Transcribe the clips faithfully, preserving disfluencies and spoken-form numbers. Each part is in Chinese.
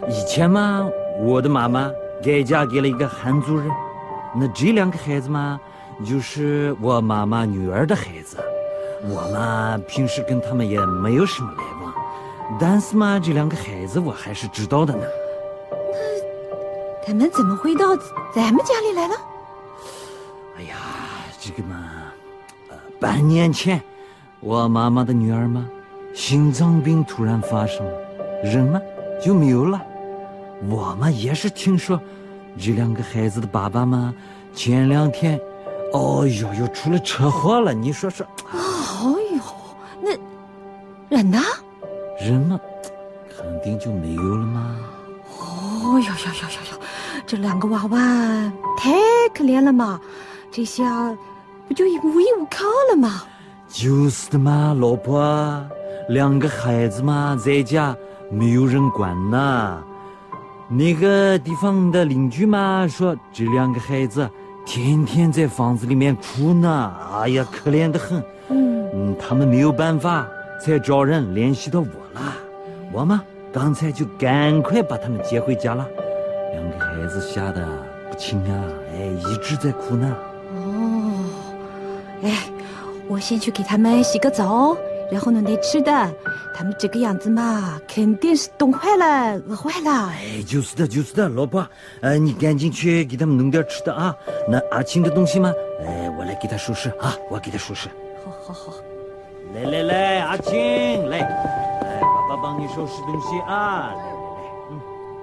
以前嘛，我的妈妈改嫁给了一个汉族人，那这两个孩子嘛，就是我妈妈女儿的孩子。我嘛，平时跟他们也没有什么来往，但是嘛，这两个孩子我还是知道的呢。 那他们怎么会到咱们家里来了？ 哎呀，这个嘛，呃，半年前，我妈妈的女儿嘛，心脏病突然发生了，人嘛就没有了。我嘛也是听说，这两个孩子的爸爸嘛，前两天，哦呦又出了车祸了。你说说。 哦呦，那人呢？ 人嘛，肯定就没有了嘛。 哦呦呦呦呦呦，这两个娃娃太可怜了嘛，这下不就无依无靠了吗？ 就是的嘛，老婆，两个孩子嘛在家没有人管呐。那个地方的邻居嘛说，这两个孩子天天在房子里面哭呢，哎呀，可怜得很。嗯嗯，他们没有办法，才找人联系到我了。我嘛，刚才就赶快把他们接回家了。两个孩子吓得不轻啊，哎，一直在哭呢。 哦，哎，我先去给他们洗个澡，然后弄点吃的。他们这个样子嘛，肯定是冻坏了，饿坏了。 哎，就是的，就是的，老婆，呃，你赶紧去给他们弄点吃的啊。那阿青的东西嘛，哎，我来给他收拾啊，我给他收拾。 好好好， 来来来，阿青，来，来，爸爸帮你收拾东西啊。来来来，嗯。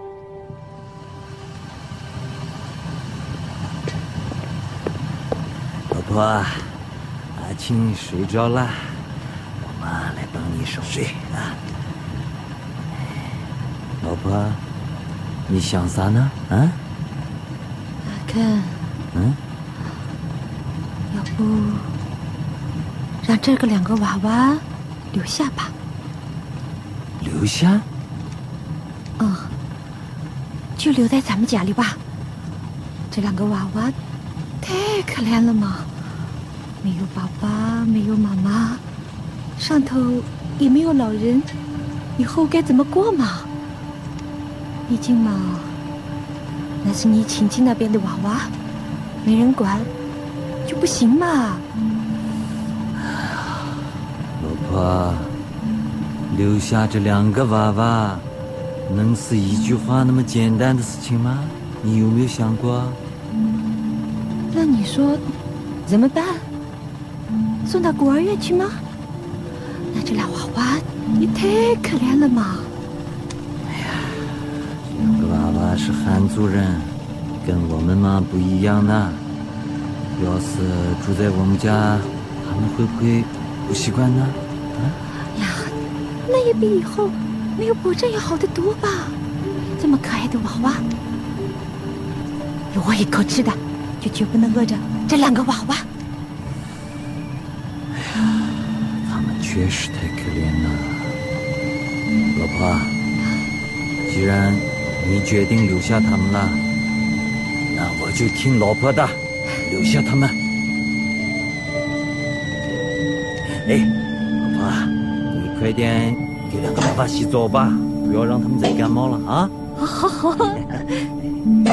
老婆，阿青睡着了，我妈来帮你收睡啊。老婆，你想啥呢？啊？ 阿肯， 嗯？ 要不让这个两个娃娃留下吧？ 留下？ 嗯，就留在咱们家里吧。这两个娃娃太可怜了嘛，没有爸爸，没有妈妈，上头也没有老人，以后该怎么过嘛？毕竟嘛，那是你亲戚那边的娃娃，没人管就不行嘛。 老婆，留下这两个娃娃，能是一句话那么简单的事情吗？你有没有想过？ 那你说怎么办？送到孤儿院去吗？那这俩娃娃也太可怜了嘛。 两个娃娃是汉族人，跟我们嘛不一样呢。要是住在我们家，他们会不会不习惯呢？啊？ 呀，那也比以后没有保证要好得多吧？这么可爱的娃娃，有我一口吃的，就绝不能饿着这两个娃娃。 哎呀，他们确实太可怜了。老婆，既然你决定留下他们了，那我就听老婆的，留下他们。哎，老婆，你快点给两个娃娃洗澡吧，不要让他们再感冒了啊！ 好好好。